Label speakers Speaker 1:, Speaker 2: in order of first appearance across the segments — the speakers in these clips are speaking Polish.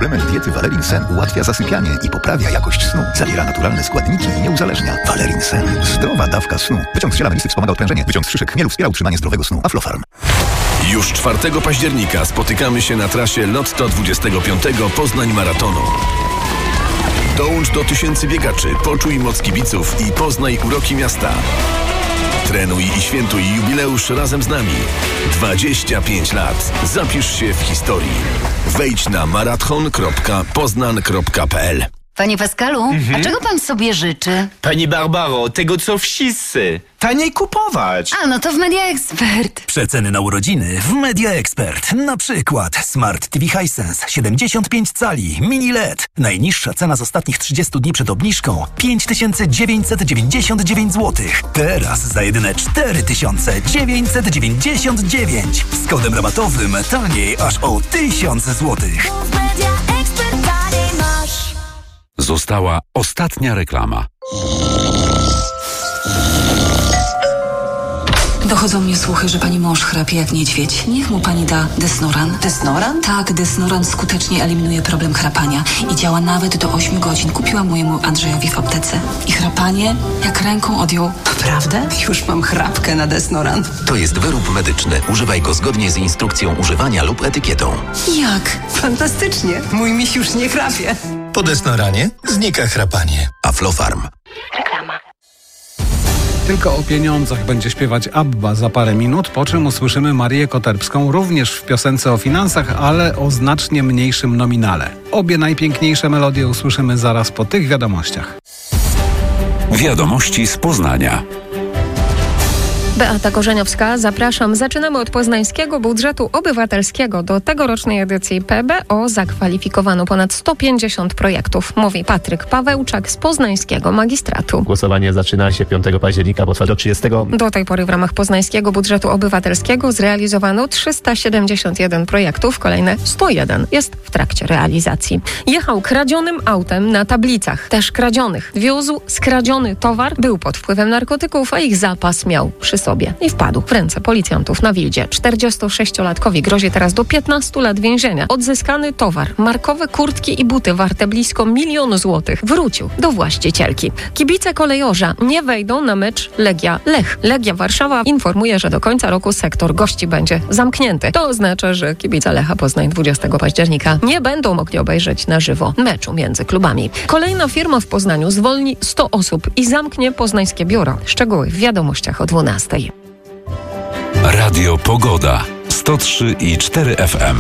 Speaker 1: Suplement diety Valerin Sen ułatwia zasypianie i poprawia jakość snu. Zawiera naturalne składniki i nie uzależnia. Valerin Sen. Zdrowa dawka snu. Wyciąg z ziela melisy wspomaga odprężenie. Wyciąg z szyszek chmielu wspiera utrzymanie zdrowego snu. Aflofarm.
Speaker 2: Już 4 października spotykamy się na trasie Lotto 25 Poznań Maratonu. Dołącz do tysięcy biegaczy, poczuj moc kibiców i poznaj uroki miasta. Trenuj i świętuj jubileusz razem z nami. 25 lat. Zapisz się w historii. Wejdź na marathon.poznan.pl.
Speaker 3: Panie Pascalu, a czego pan sobie życzy?
Speaker 4: Pani Barbaro, tego co wszyscy. Taniej kupować.
Speaker 3: A, no to w Media Expert.
Speaker 5: Przeceny na urodziny w Media Expert. Na przykład Smart TV Hisense 75 cali, mini LED. Najniższa cena z ostatnich 30 dni przed obniżką 5999 zł. Teraz za jedyne 4999. Z kodem rabatowym taniej aż o 1000 zł.
Speaker 6: Została ostatnia reklama.
Speaker 7: Dochodzą mnie słuchy, że pani mąż chrapie jak niedźwiedź. Niech mu pani da Desnoran.
Speaker 3: Desnoran?
Speaker 7: Tak, Desnoran skutecznie eliminuje problem chrapania i działa nawet do 8 godzin. Kupiłam mojemu Andrzejowi w aptece. I chrapanie jak ręką odjął.
Speaker 3: Naprawdę? Już mam chrapkę na Desnoran.
Speaker 8: To jest wyrób medyczny. Używaj go zgodnie z instrukcją używania lub etykietą.
Speaker 7: Jak?
Speaker 3: Fantastycznie. Mój miś już nie chrapie.
Speaker 9: Po Desnoranie znika chrapanie.
Speaker 8: Aflofarm.
Speaker 3: Reklama.
Speaker 10: Tylko o pieniądzach będzie śpiewać ABBA za parę minut, po czym usłyszymy Marię Koterbską również w piosence o finansach, ale o znacznie mniejszym nominale. Obie najpiękniejsze melodie usłyszymy zaraz po tych wiadomościach.
Speaker 6: Wiadomości z Poznania.
Speaker 11: Beata Korzeniowska, zapraszam. Zaczynamy od poznańskiego budżetu obywatelskiego. Do tegorocznej edycji PBO zakwalifikowano ponad 150 projektów, mówi Patryk Pawełczak z poznańskiego magistratu.
Speaker 12: Głosowanie zaczyna się 5 października, potrwa do 30.
Speaker 11: Do tej pory w ramach poznańskiego budżetu obywatelskiego zrealizowano 371 projektów, kolejne 101 jest w trakcie realizacji. Jechał kradzionym autem na tablicach, też kradzionych. Wiózł skradziony towar, był pod wpływem narkotyków, a ich zapas miał przy sobie i wpadł w ręce policjantów na Wildzie. 46-latkowi grozi teraz do 15 lat więzienia. Odzyskany towar, markowe kurtki i buty warte blisko 1 000 000 złotych wrócił do właścicielki. Kibice Kolejorza nie wejdą na mecz Legia-Lech. Legia Warszawa informuje, że do końca roku sektor gości będzie zamknięty. To oznacza, że kibice Lecha Poznań 20 października nie będą mogli obejrzeć na żywo meczu między klubami. Kolejna firma w Poznaniu zwolni 100 osób i zamknie poznańskie biuro. Szczegóły w wiadomościach o 12.
Speaker 6: Radio Pogoda 103,4 FM.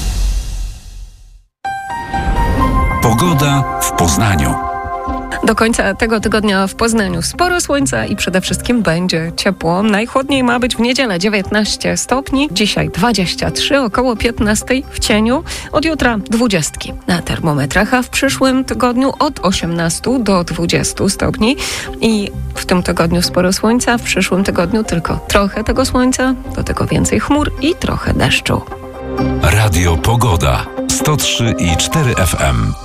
Speaker 6: Pogoda w Poznaniu.
Speaker 11: Do końca tego tygodnia w Poznaniu sporo słońca i przede wszystkim będzie ciepło. Najchłodniej ma być w niedzielę 19 stopni, dzisiaj 23, około 15 w cieniu, od jutra 20 na termometrach, a w przyszłym tygodniu od 18 do 20 stopni i w tym tygodniu sporo słońca, w przyszłym tygodniu tylko trochę tego słońca, do tego więcej chmur i trochę deszczu.
Speaker 6: Radio Pogoda 103,4 FM.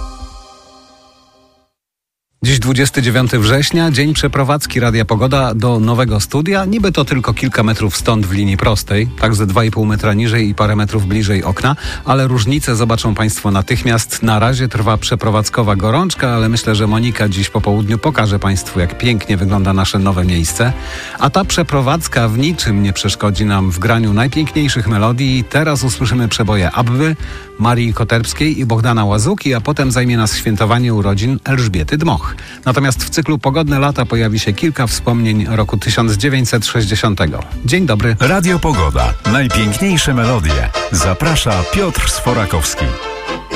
Speaker 10: Dziś 29 września, dzień przeprowadzki Radia Pogoda do nowego studia. Niby to tylko kilka metrów stąd w linii prostej, tak ze 2,5 metra niżej i parę metrów bliżej okna, ale różnice zobaczą Państwo natychmiast. Na razie trwa przeprowadzkowa gorączka, ale myślę, że Monika dziś po południu pokaże Państwu, jak pięknie wygląda nasze nowe miejsce. A ta przeprowadzka w niczym nie przeszkodzi nam w graniu najpiękniejszych melodii. Teraz usłyszymy przeboje Abby, Marii Koterbskiej i Bohdana Łazuki, a potem zajmie nas świętowanie urodzin Elżbiety Dmoch. Natomiast w cyklu Pogodne lata pojawi się kilka wspomnień roku 1960. Dzień dobry.
Speaker 6: Radio Pogoda. Najpiękniejsze melodie. Zaprasza Piotr Sforakowski.